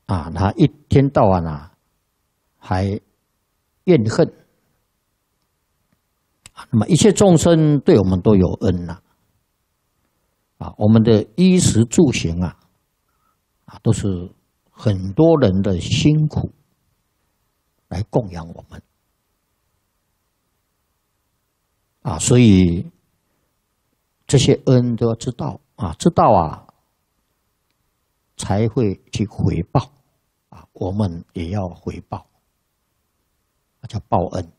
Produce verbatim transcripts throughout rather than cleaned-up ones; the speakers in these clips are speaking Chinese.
啊，他一天到晚啊还怨恨。那么一切众生对我们都有恩呐，啊，我们的衣食住行啊，啊，都是很多人的辛苦来供养我们，啊，所以这些恩都要知道啊，知道啊，才会去回报，啊，我们也要回报，叫报恩。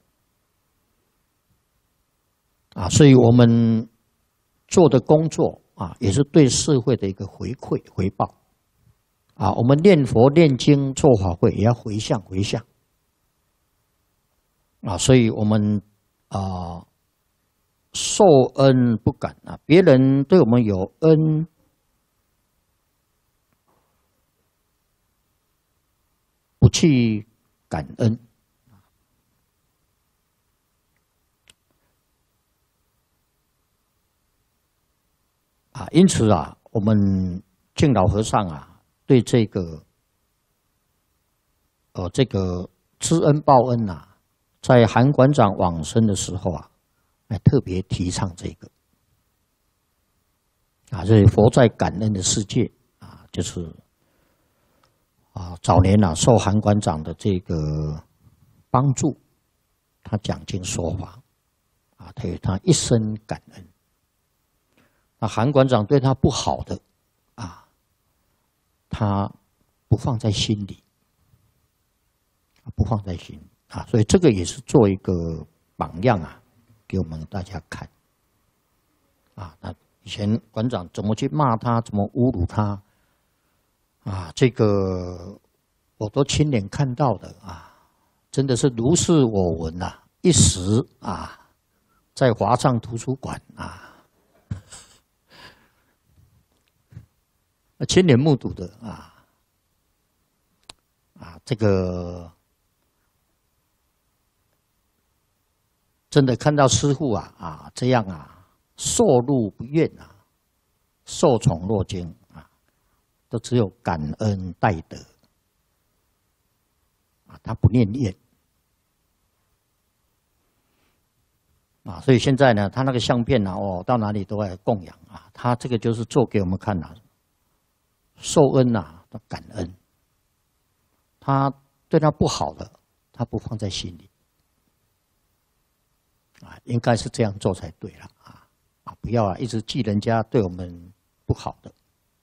啊，所以我们做的工作啊，也是对社会的一个回馈回报。啊，我们念佛念经做法会也要回向回向。啊，所以我们啊受恩不感啊，别人对我们有恩，不去感恩。啊，因此啊，我们净老和尚啊，对这个，呃，这个知恩报恩呐、啊，在韩馆长往生的时候啊，还特别提倡这个。啊，这佛在感恩的世界啊，就是啊，早年啊，受韩馆长的这个帮助，他讲经说法，啊，他有他一生感恩。那韩馆长对他不好的，啊，他不放在心里，不放在心里啊，所以这个也是做一个榜样啊，给我们大家看。啊，那以前馆长怎么去骂他，怎么侮辱他，啊，这个我都亲眼看到的啊，真的是如是我闻呐、啊，一时啊，在华藏图书馆啊。亲眼目睹的啊啊，这个真的看到师父啊啊这样啊，受禄不怨啊，受宠若惊啊，都只有感恩戴德啊，他不念怨啊，所以现在呢，他那个相片呢、啊，哦，到哪里都要供养啊，他这个就是做给我们看啊。受恩呐、啊，他感恩，他对他不好的，他不放在心里，啊，应该是这样做才对了啊啊！不要啊，一直记人家对我们不好的，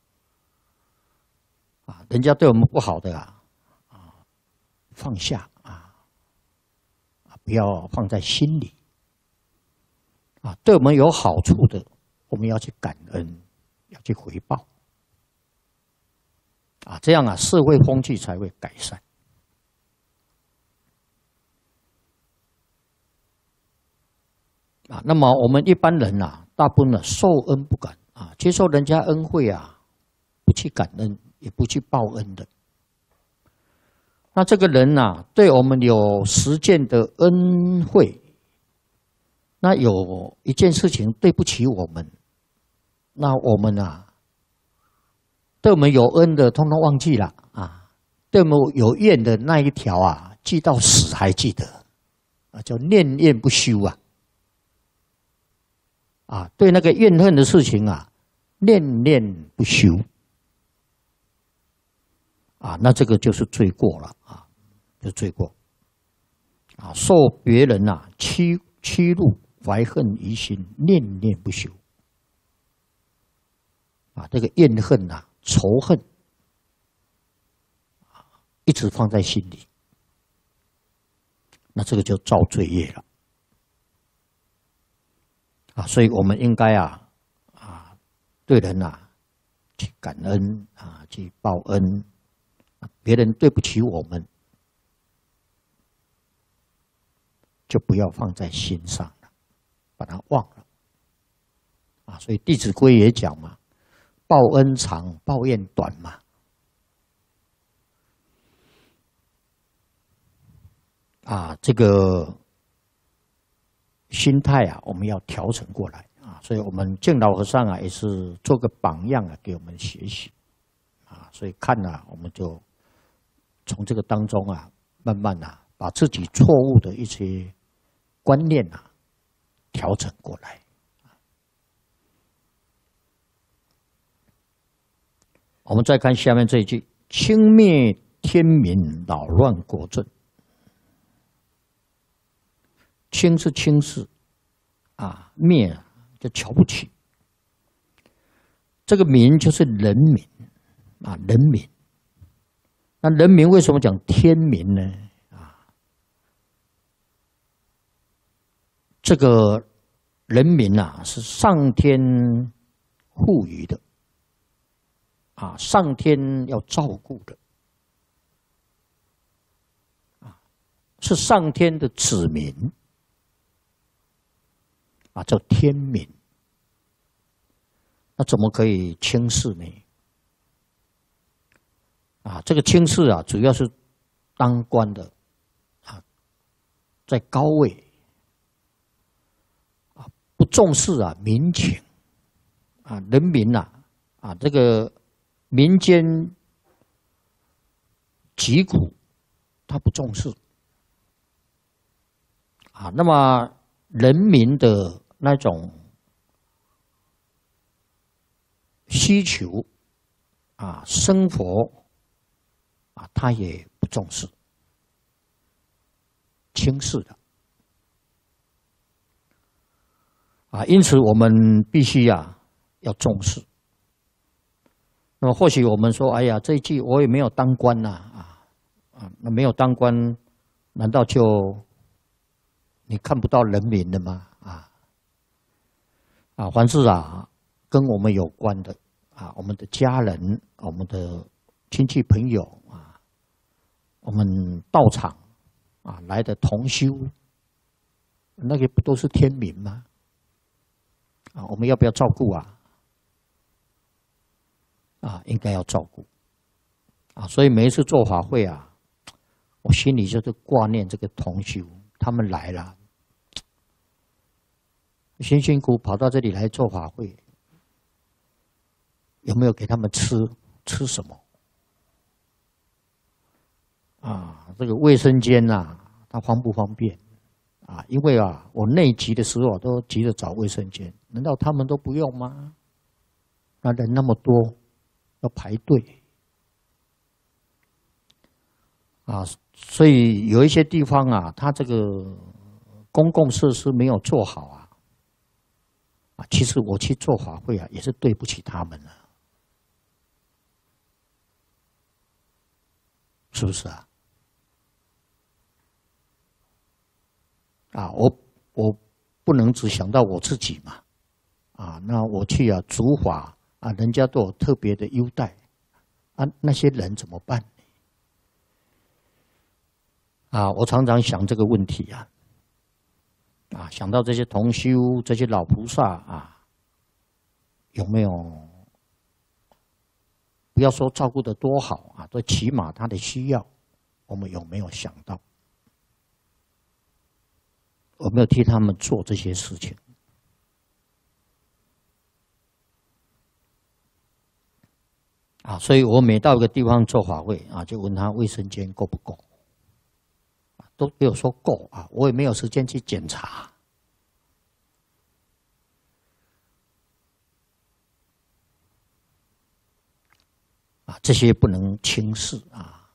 啊，人家对我们不好的啊啊，放下啊啊，不要放在心里，啊，对我们有好处的，我们要去感恩，要去回报。啊，这样啊，社会风气才会改善。啊，那么我们一般人啊，大部分呢受恩不感啊，接受人家恩惠啊，不去感恩，也不去报恩的。那这个人呐、啊，对我们有实践的恩惠，那有一件事情对不起我们，那我们啊。对我们有恩的，通通忘记了啊！对我们有怨的那一条啊，记到死还记得，啊，叫念念不休啊！啊，对那个怨恨的事情啊，念念不休啊，那这个就是罪过了啊，就罪过啊，受别人啊欺欺辱，怀恨于心，念念不休啊，这个怨恨呐、啊。仇恨一直放在心里，那这个就造罪业了啊！所以我们应该啊啊，对人啊去感恩啊，去报恩，别人对不起我们，就不要放在心上了，把它忘了啊！所以《弟子规》也讲嘛。报恩长，报怨短嘛。啊，这个心态啊，我们要调整过来啊。所以我们净老和尚啊，也是做个榜样啊，给我们学习啊。所以看了、啊、我们就从这个当中啊，慢慢啊，把自己错误的一些观念啊，调整过来。我们再看下面这一句：轻蔑天民，扰乱国政。轻是轻视，啊，蔑啊就瞧不起。这个民就是人民，啊，人民。那人民为什么讲天民呢？啊，这个人民啊是上天赋予的，啊，上天要照顾的，啊，是上天的子民。啊，叫天民，那怎么可以轻视呢？啊，这个轻视啊，主要是当官的啊，在高位啊，不重视啊民情啊，人民呐啊，这个民间疾苦，他不重视啊，那么人民的那种需求啊，生活啊，他也不重视，轻视的啊，因此我们必须啊要重视。那么或许我们说，哎呀，这一季我也没有当官呐，啊啊，那没有当官，难道就你看不到人民的吗？啊啊，凡是啊跟我们有关的啊，我们的家人、我们的亲戚朋友啊，我们到场啊来的同修，那个不都是天民吗？啊，我们要不要照顾啊？啊，应该要照顾啊，所以每一次做法会啊，我心里就是挂念这个同修，他们来了。辛辛苦跑到这里来做法会，有没有给他们吃吃什么？啊，这个卫生间呐、啊，它方不方便？啊，因为啊，我内急的时候都急着找卫生间，难道他们都不用吗？那人那么多，要排队啊，所以有一些地方啊，它这个公共设施没有做好啊。啊，其实我去做法会啊，也是对不起他们了，是不是啊？啊，我我不能只想到我自己嘛，啊，那我去啊，主法啊，人家都有特别的优待，啊，那些人怎么办？啊，我常常想这个问题啊。啊，想到这些同修、这些老菩萨啊，有没有不要说照顾得多好啊，都起码他的需要，我们有没有想到？有没有替他们做这些事情？啊，所以我每到一个地方做法会啊，就问他卫生间够不够。都没有说够啊，我也没有时间去检查啊，这些不能轻视啊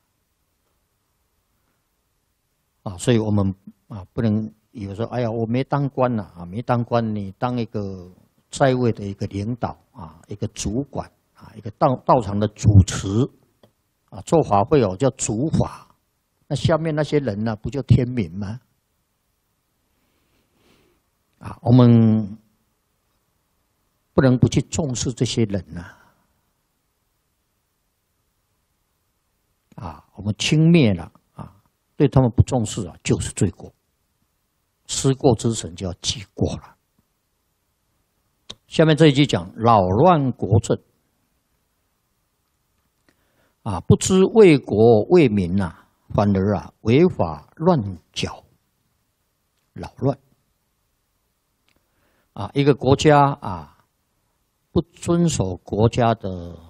啊，所以我们啊不能以为说，哎呀，我没当官呐啊，没当官，你当一个在位的一个领导啊，一个主管啊，一个道道场的主持啊，做法会哦叫主法。那下面那些人呢、啊，不就天民吗？啊，我们不能不去重视这些人呐、啊。啊，我们轻蔑了啊，对他们不重视啊，就是罪过。失过之臣就要记过了。下面这一句讲扰乱国政啊，不知为国为民呐、啊。反而啊，违法乱缴，扰乱啊！一个国家啊，不遵守国家的